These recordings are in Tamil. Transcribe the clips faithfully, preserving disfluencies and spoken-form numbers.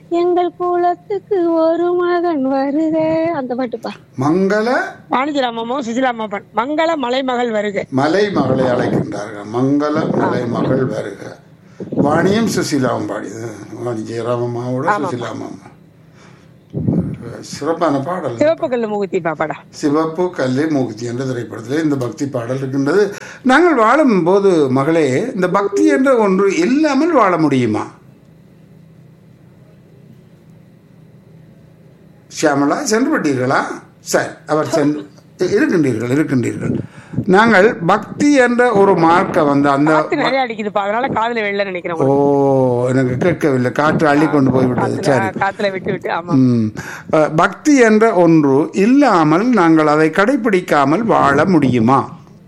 எங்கள் குலத்துக்கு ஒரு மகன் வருக அந்த பாட்டுப்பா. மங்கள வாணிஜராமமும் சுசிலாமாப்பன் மங்கள மலைமகள் வருக. மலை மகளை அழைக்கின்றார்கள். மங்கள மலை மகள் வருக. வாணியும் சுசிலாவும் பாடியது. வாணி ஜெயராமம்மாவோட சுசிலாமா. சிறப்பான பாடல். சிவப்பு கல்லு மூகுத்தி பாப்பாடா. சிவப்பு கல்லு மூகுத்தி என்ற திரைப்படத்தில் இந்த பக்தி பாடல் இருக்கின்றது. நாங்கள் வாழும் போது மகளே, இந்த பக்தி என்ற ஒன்று இல்லாமல் வாழ முடியுமா? சியாமலா சென்று விட்டீர்களா? சரி, அவர் சென்று இருக்கின்றீர்கள் இருக்கின்றீர்கள் நாங்கள் பக்தி என்ற ஒரு மார்க்க வந்து அந்த நிறைய அடிக்குதுப்பா, அதனால காதுல வெள்ள நினைக்கிறேன். ஓ, எனக்கு கேட்கவில்லை, காற்று அள்ளி கொண்டு போய்விட்டது. சரி, காத்துல விட்டு விட்டு. ஆமா, பக்தி என்ற ஒன்று இல்லாமல் நாங்கள் அதை கடைபிடிக்காமல் வாழ முடியுமா?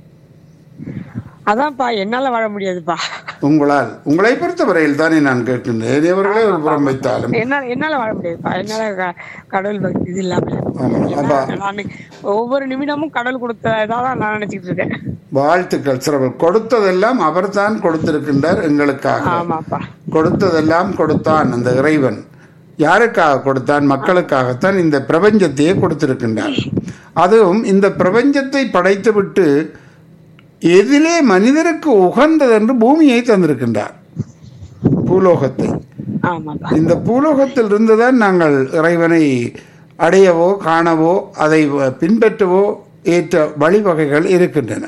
அதான்ப்பா, என்னால வாழ முடியாதுப்பா. உங்களால், உங்களை பொறுத்தவரையில் தானே நான் கேட்கின்றேன். எவர்களே ஒரு புறம் வைத்தாலும் என்னால என்னால வாழ முடியாதுப்பா. என்னால கடவுள் பக்தி இது இல்லாம நான் ஒவ்வொரு நிமிடமும் கடவுள் கொடுத்ததான் நான் நினைச்சிட்டு இருக்கேன். வாழ்த்துக்கள். சிறப்பு. கொடுத்ததெல்லாம் அவர் தான் கொடுத்திருக்கின்றார் எங்களுக்காக. ஆமாப்பா, கொடுத்ததெல்லாம் கொடுத்தான் அந்த இறைவன். யாருக்காக கொடுத்தான்? மக்களுக்காகத்தான் இந்த பிரபஞ்சத்தையே கொடுத்திருக்கின்றார். அதுவும் இந்த பிரபஞ்சத்தை படைத்து விட்டு எதிலே மனிதருக்கு உகந்தது என்று பூமியை தந்திருக்கின்றார், பூலோகத்தை. இந்த பூலோகத்தில் இருந்துதான் நாங்கள் இறைவனை அடையவோ காணவோ அதை பின்பற்றவோ ஏற்ற வழிவகைகள் இருக்கின்றன.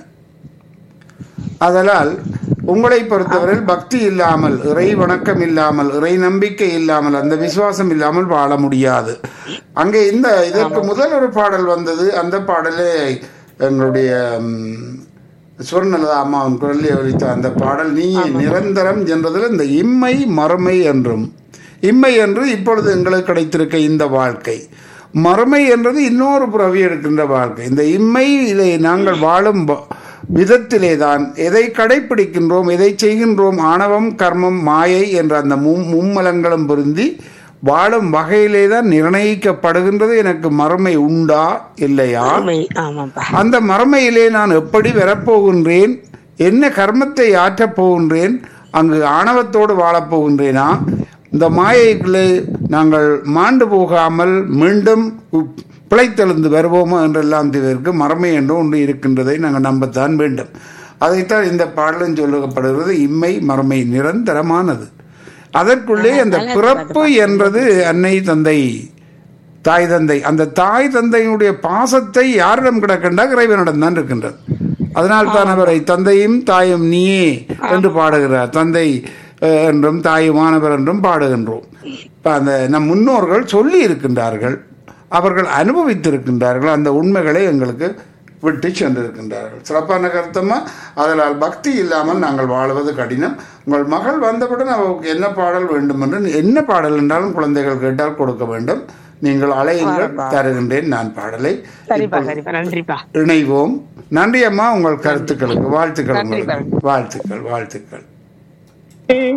அதனால் உங்களை பொறுத்தவரையில் பக்தி இல்லாமல், இறை வணக்கம் இல்லாமல், இறை நம்பிக்கை இல்லாமல், அந்த விசுவாசம் இல்லாமல் வாழ முடியாது. அங்கே இந்த இதற்கு முதல் ஒரு பாடல் வந்தது. அந்த பாடலே எங்களுடைய சுவர்ணலதா அம்மாவின் குரலில் ஒலித்த அந்த பாடல் நீ நிரந்தரம் என்றதில் இந்த இம்மை மறுமை என்றும், இம்மை என்று இப்பொழுது எங்களுக்கு கிடைத்திருக்க இந்த வாழ்க்கை, மறுமை என்றது இன்னொரு புறவி எடுக்கின்ற வாழ்க்கை. இந்த இம்மையிலே நாங்கள் வாழும் விதத்திலே தான் எதை கடைப்பிடிக்கின்றோம், எதை செய்கின்றோம், ஆணவம் கர்மம் மாயை என்ற அந்த மும் மும்மலங்களும் பொருந்தி வாழும் வகையிலே தான் நிர்ணயிக்கப்படுகின்றது. எனக்கு மறுமை உண்டா இல்லையா, அந்த மறுமையிலே நான் எப்படி வரப்போகின்றேன், என்ன கர்மத்தை ஆற்றப் போகின்றேன், அங்கு ஆணவத்தோடு வாழப்போகின்றேனா, இந்த மாயைகளே நாங்கள் மாண்டு போகாமல் மீண்டும் பிழைத்தெழுந்து வருவோமோ என்றெல்லாம் இதற்கு மறுமை என்று ஒன்று இருக்கின்றதை நாங்கள் நம்பத்தான் வேண்டும். அதைத்தான் இந்த பாடலும் சொல்லப்படுகிறது. இம்மை மறுமை நிரந்தரமானது. அதற்குள்ளே அந்த பிறப்பு என்றது அன்னை தந்தை தாய் தந்தை, அந்த தாய் தந்தையினுடைய பாசத்தை யாரிடம் கிடக்கின்றா? இறைவனிடம் தான் இருக்கின்றது. அதனால் தான் அவரை தந்தையும் தாயும் நீயே என்று பாடுகிறார். தந்தை என்றும் தாயுமானவர் என்றும் பாடுகின்றோம். அந்த நம் முன்னோர்கள் சொல்லி இருக்கின்றார்கள், அவர்கள் அனுபவித்திருக்கின்றார்கள், அந்த உண்மைகளை எங்களுக்கு விட்டு சென்றிருக்கின்றார்கள். சிறப்பான கருத்தமா. அதனால் பக்தி இல்லாமல் நாங்கள் வாழ்வது கடினம். உங்கள் மகள் வந்தவுடன் அவருக்கு என்ன பாடல் வேண்டும் என்று, என்ன பாடல் என்றாலும் குழந்தைகள் கேட்டால் கொடுக்க வேண்டும். நீங்கள் அழையுங்கள், தருகின்றேன் நான் பாடலை. இணைவோம். நன்றி அம்மா, உங்கள் கருத்துக்களுக்கு வாழ்த்துக்கள். வாழ்த்துக்கள் வாழ்த்துக்கள்.